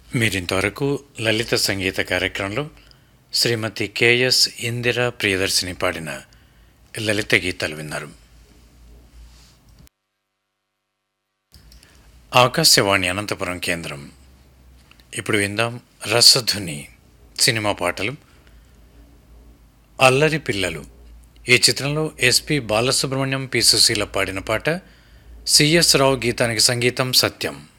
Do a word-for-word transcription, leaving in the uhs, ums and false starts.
మీరింతవరకు లలిత సంగీత కార్యక్రమంలో శ్రీమతి కెఎస్ ఇందిరా ప్రియదర్శిని పాడిన లలిత గీతాలు విన్నారు. ఆకాశవాణి అనంతపురం కేంద్రం. ఇప్పుడు విందాం రసధుని సినిమా పాటలు. అల్లరి పిల్లలు ఈ చిత్రంలో ఎస్పి బాలసుబ్రహ్మణ్యం, పి సుశీల పాడిన పాట. సిఎస్ రావు గీతానికి సంగీతం సత్యం.